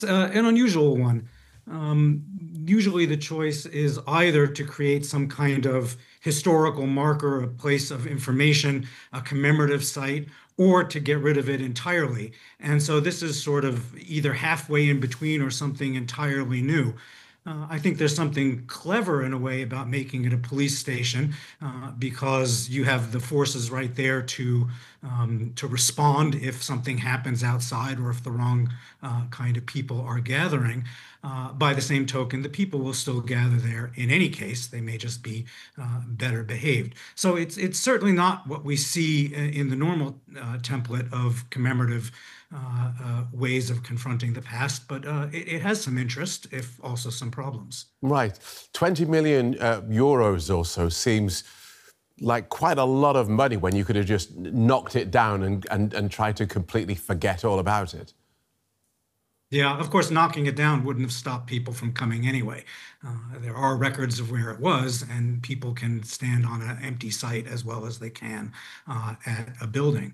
An unusual one. Um, Usually, the choice is either to create some kind of historical marker, a place of information, a commemorative site, or to get rid of it entirely. And so, this is sort of either halfway in between or something entirely new. I think there's something clever in a way about making it a police station because you have the forces right there to respond if something happens outside or if the wrong kind of people are gathering. By the same token, the people will still gather there in any case. They may just be better behaved. So it's certainly not what we see in the normal template of commemorative ways of confronting the past, but it has some interest, if also some problems. Right. 20 million euros or so seems like quite a lot of money when you could have just knocked it down and tried to completely forget all about it. Yeah, of course, knocking it down wouldn't have stopped people from coming anyway. There are records of where it was, and people can stand on an empty site as well as they can at a building.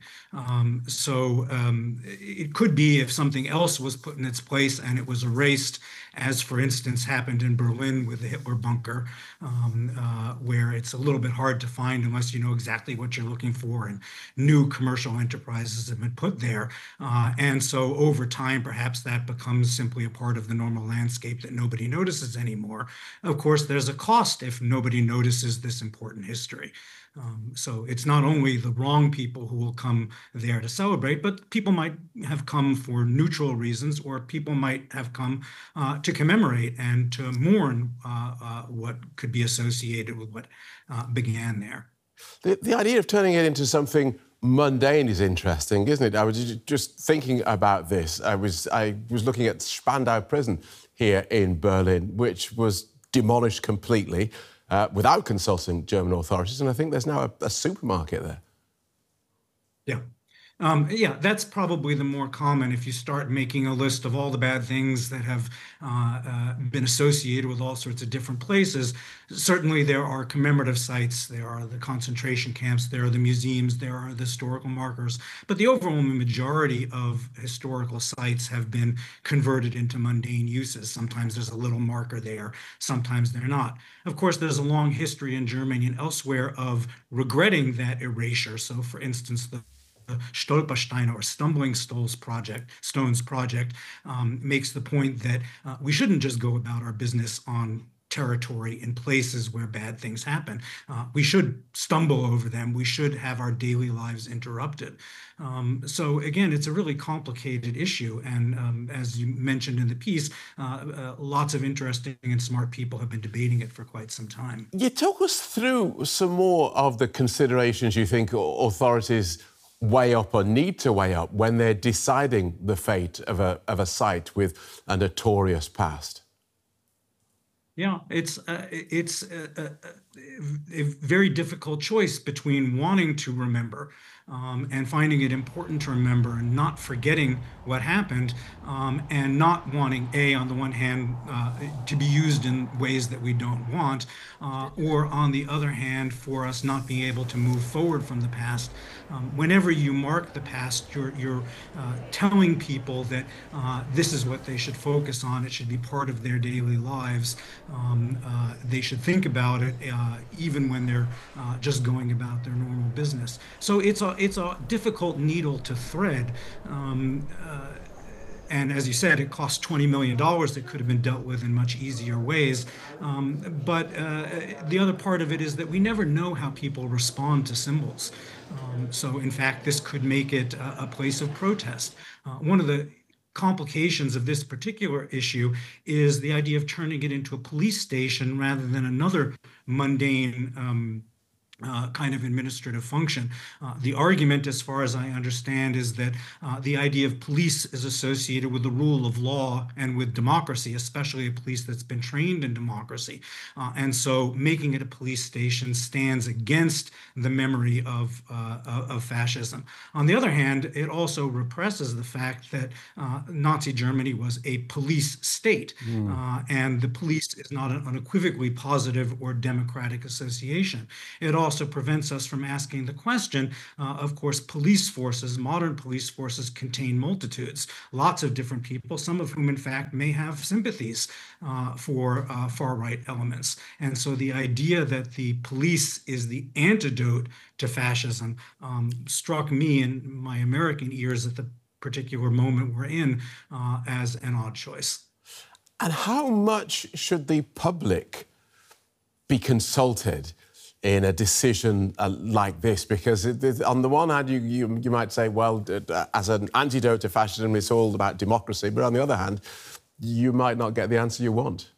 It could be if something else was put in its place and it was erased, as for instance happened in Berlin with the Hitler bunker, where it's a little bit hard to find unless you know exactly what you're looking for, and new commercial enterprises have been put there. And so over time, perhaps that becomes simply a part of the normal landscape that nobody notices anymore. Of course, there's a cost if nobody notices this important history. So it's not only the wrong people who will come there to celebrate, but people might have come for neutral reasons, or people might have come to commemorate and to mourn what could be associated with what began there. The idea of turning it into something mundane is interesting, isn't it? I was just thinking about this. I was looking at Spandau Prison here in Berlin, which was demolished completely without consulting German authorities, and I think there's now a supermarket there. Yeah. Yeah, that's probably the more common if you start making a list of all the bad things that have been associated with all sorts of different places. Certainly, there are commemorative sites, there are the concentration camps, there are the museums, there are the historical markers. But the overwhelming majority of historical sites have been converted into mundane uses. Sometimes there's a little marker there, sometimes they're not. Of course, there's a long history in Germany and elsewhere of regretting that erasure. So, for instance, the Stolpersteine or Stones Project makes the point that we shouldn't just go about our business on territory in places where bad things happen. We should stumble over them. We should have our daily lives interrupted. So again, it's a really complicated issue. And as you mentioned in the piece, lots of interesting and smart people have been debating it for quite some time. You talk us through some more of the considerations you think authorities weigh up or need to weigh up when they're deciding the fate of a site with a notorious past. Yeah, it's a very difficult choice between wanting to remember and finding it important to remember and not forgetting what happened, and not wanting, on the one hand, to be used in ways that we don't want, or on the other hand, for us not being able to move forward from the past. Whenever you mark the past, you're telling people that this is what they should focus on. It should be part of their daily lives. They should think about it even when they're just going about their normal business. So it's a difficult needle to thread. And as you said, it cost $20 million that could have been dealt with in much easier ways. But the other part of it is that we never know how people respond to symbols. So in fact, this could make it a place of protest. One of the complications of this particular issue is the idea of turning it into a police station rather than another mundane kind of administrative function. The argument, as far as I understand, is that the idea of police is associated with the rule of law and with democracy, especially a police that's been trained in democracy. And so making it a police station stands against the memory of fascism. On the other hand, it also represses the fact that Nazi Germany was a police state, and the police is not an unequivocally positive or democratic association. It also prevents us from asking the question. Of course, police forces, modern police forces, contain multitudes, lots of different people, some of whom, in fact, may have sympathies for far-right elements. And so the idea that the police is the antidote to fascism struck me in my American ears at the particular moment we're in as an odd choice. And how much should the public be consulted in a decision like this? Because on the one hand, you might say, well, as an antidote to fascism, it's all about democracy. But on the other hand, you might not get the answer you want.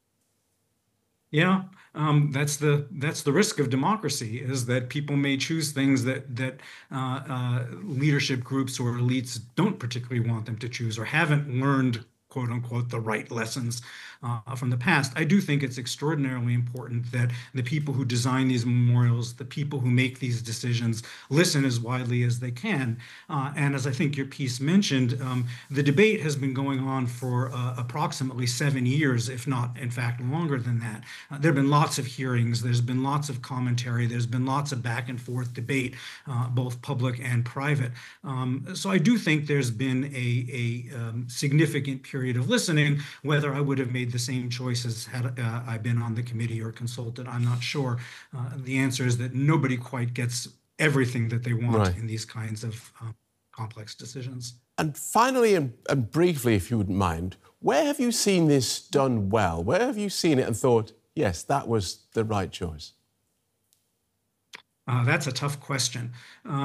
Yeah, that's the risk of democracy, is that people may choose things that leadership groups or elites don't particularly want them to choose, or haven't learned, quote unquote, the right lessons from the past. I do think it's extraordinarily important that the people who design these memorials, the people who make these decisions, listen as widely as they can. And as I think your piece mentioned, the debate has been going on for approximately 7 years, if not, in fact, longer than that. There have been lots of hearings. There's been lots of commentary. There's been lots of back and forth debate, both public and private. So I do think there's been a significant period of listening. Whether I would have made the same choices had I been on the committee or consulted, I'm not sure. The answer is that nobody quite gets everything that they want in these kinds of complex decisions. And finally, and briefly, if you wouldn't mind, where have you seen this done well? Where have you seen it and thought, yes, that was the right choice? That's a tough question.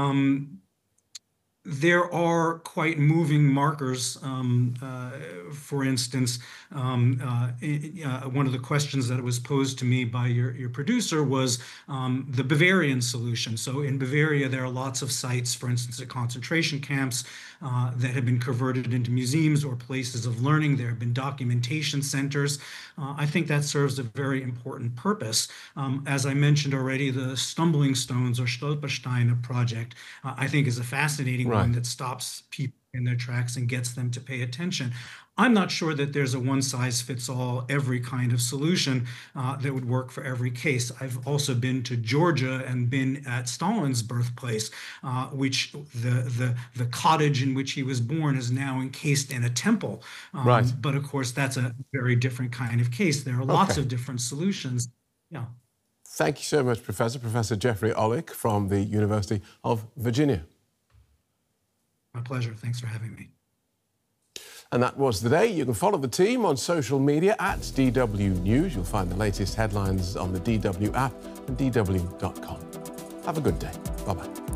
There are quite moving markers. For instance, one of the questions that was posed to me by your producer was the Bavarian solution. So in Bavaria, there are lots of sites, for instance, at concentration camps that have been converted into museums or places of learning. There have been documentation centers. I think that serves a very important purpose. As I mentioned already, the Stumbling Stones or Stolpersteine project, I think, is a fascinating one that stops people in their tracks and gets them to pay attention. I'm not sure that there's a one-size-fits-all every kind of solution that would work for every case. I've also been to Georgia and been at Stalin's birthplace, which the cottage in which he was born is now encased in a temple. But of course, that's a very different kind of case. There are lots of different solutions. Yeah. Thank you so much, Professor. Professor Jeffrey Ollik from the University of Virginia. My pleasure. Thanks for having me. And that was the day. You can follow the team on social media at DW News. You'll find the latest headlines on the DW app and DW.com. Have a good day. Bye-bye.